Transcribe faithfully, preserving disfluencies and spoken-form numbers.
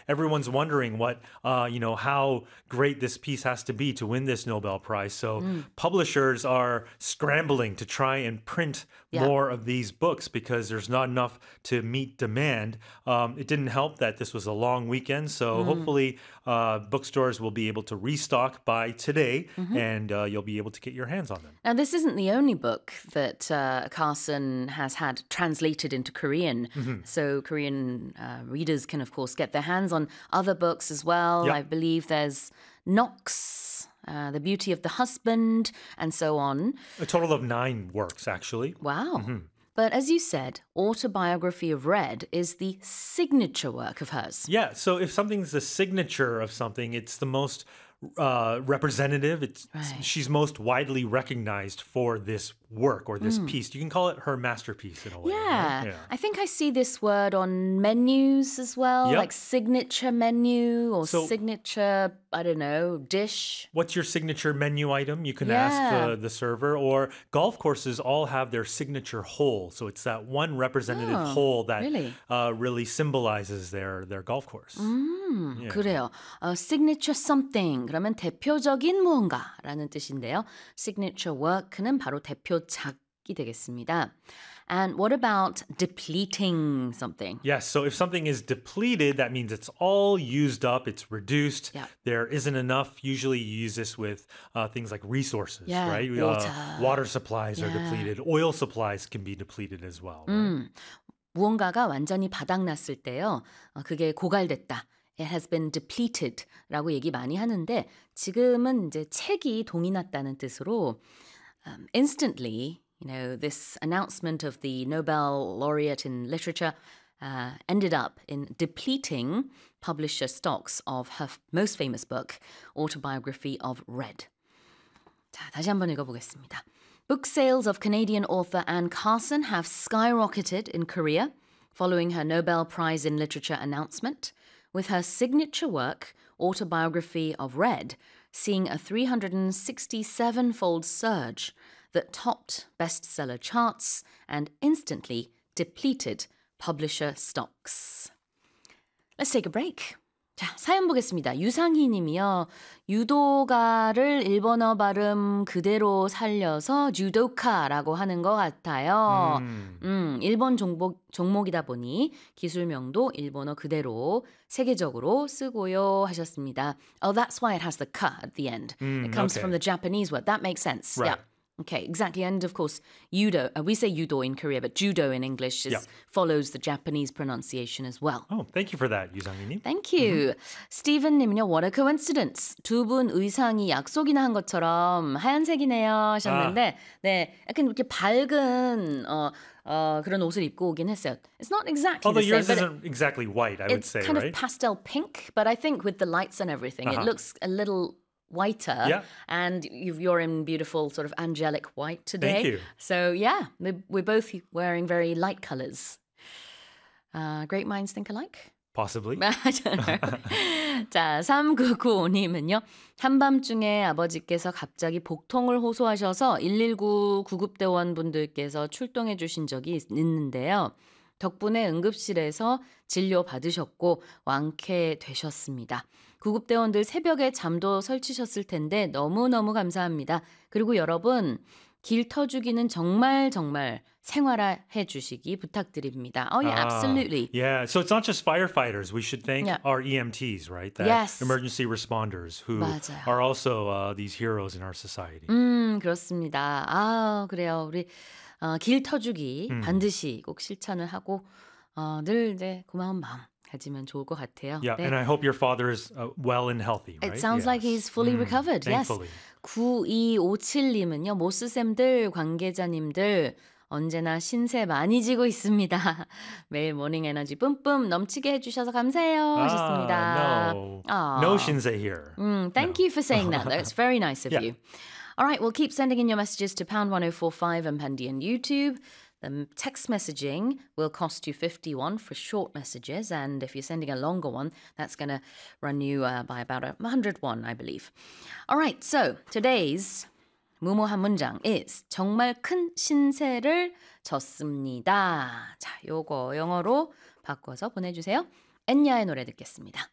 everyone's wondering what, uh, you know, how great this piece has to be to win this Nobel Prize. So publishers are scrambling to try and print Yeah. more of these books because there's not enough to meet demand. Um, it didn't help that this was a long weekend, so hopefully uh, bookstores will be able to restock by today, and uh, you'll be able to get your hands on them. Now, this isn't the only book that uh, Carson has had translated into Korean. So Korean uh, readers can, of course, get their hands on other books as well. Yep. I believe there's Knox, uh, The Beauty of the Husband, and so on. A total of nine works, actually. Wow. But as you said, Autobiography of Red is the signature work of hers. Yeah, so if something's the signature of something, it's the most uh, representative. It's Right. she's most widely recognized for this work or this piece. You can call it her masterpiece in a way. Yeah. right? I think I see this word on menus as well, Yep. like signature menu or So- signature, I don't know, dish. What's your signature menu item? You can Yeah. ask the, the server. Or golf courses all have their signature hole. So it's that one representative Oh, hole that really? uh, really symbolizes their, their golf course. 음, Yeah. 그래요. 어, signature something 그러면 대표적인 무언가라는 뜻인데요. signature work는 바로 대표작이 되겠습니다. And what about depleting something? Yes, so if something is depleted, that means it's all used up, it's reduced. Yeah. There isn't enough. Usually you use this with uh, things like resources, Yeah, right? water. Uh, water supplies are Yeah. depleted. Oil supplies can be depleted as well. Right? 음, 무언가가 완전히 바닥났을 때요. 어, 그게 고갈됐다. It has been depleted 라고 얘기 많이 하는데 지금은 이제 책이 동이 났다는 뜻으로 um, instantly, you know, this announcement of the Nobel laureate in literature uh, ended up in depleting publisher stocks of her f- most famous book, Autobiography of Red. 자, 다시 한번 읽어보겠습니다. Book sales of Canadian author Anne Carson have skyrocketed in Korea following her Nobel Prize in Literature announcement, with her signature work, Autobiography of Red, seeing a three hundred sixty-seven-fold surge that topped bestseller charts and instantly depleted publisher stocks. Let's take a break. 자, 사연 보겠습니다. 유상희 님이요. 유도가를 일본어 발음 그대로 살려서 주도카라고 하는 것 같아요. 음, 일본 종목, 종목이다 보니 기술명도 일본어 그대로 세계적으로 쓰고요 하셨습니다. Oh, that's why it has the ka at the end. Mm, it comes okay. from the Japanese word. That makes sense. Right. Yeah. Okay, exactly. And of course, judo. Uh, we say judo in Korea, but judo in English is, Yeah. follows the Japanese pronunciation as well. Oh, thank you for that, 유상희님. Thank you. 스티븐 님은요. What a coincidence. 두 분 의상이 약속이나 한 것처럼 하얀색이네요 하셨는데 네, 약간 이렇게 밝은 어, 어, 그런 옷을 입고 오긴 했어요. It's not exactly Although the same, yours but it- isn't exactly white, I would it's say, kind right? of pastel pink, but I think with the lights and everything, it Uh-huh. looks a little whiter. Yeah. And you've, you're in beautiful sort of angelic white today. Thank you. So yeah, we're, we're both wearing very light colors. Uh, great minds think alike. Possibly. I don't know. 자, 삼구구오 님은요. 한밤중에 아버지께서 갑자기 복통을 호소하셔서 일일구 구급대원 분들께서 출동해 주신 적이 있는데요. 덕분에 응급실에서 진료 받으셨고 완쾌되셨습니다. 구급대원들 새벽에 잠도 설치셨을 텐데 너무너무 감사합니다. 그리고 여러분 길 터주기는 정말 정말 생활화해 주시기 부탁드립니다. Oh yeah, Ah, absolutely. Yeah, so it's not just firefighters. We should thank Yeah. our E M Ts, right? That Yes. emergency responders who 맞아요. are also uh, these heroes in our society. 음, 그렇습니다. 아, 그래요. 우리 어, 길 터주기 반드시 꼭 실천을 하고 어, 늘 이제 고마운 마음 가지면 좋을 것 같아요. Yeah, 네. and I hope your father is uh, well and healthy, right? It sounds like he's fully Mm, recovered. Yes. Thankfully. 구이오칠 님은요. 모스쌤들, 관계자님들 언제나 신세 많이 지고 있습니다. 매일 모닝 에너지 뿜뿜 넘치게 해주셔서 감사해요 하셨습니다. Ah, no. 아. No Shinsei here. Mm, thank you for saying that. That's very nice of Yeah. you. All right, well, keep sending in your messages to pound one oh four five and Pandian YouTube. The text messaging will cost you fifty-one for short messages, and if you're sending a longer one, that's going to run you uh, by about one hundred one, I believe. All right, so today's 무모한 문장 is 정말 큰 신세를 졌습니다. 자, 요거 영어로 바꿔서 보내주세요. 엔야의 노래 듣겠습니다.